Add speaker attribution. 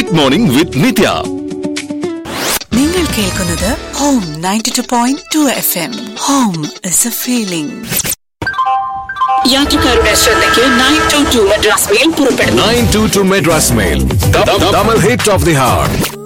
Speaker 1: Mid Morning with Nitya.
Speaker 2: നിങ്ങൾ കേൾക്കുന്നത് home 92.2 FM. Home is a feeling. യാത്രക്കാരുടെ ശ്രദ്ധയ്ക്ക് 922 മദ്രാസ് മെയിൽ പുറപ്പെടുന്നു.
Speaker 1: 922 Madras Mail. Double hit of the heart.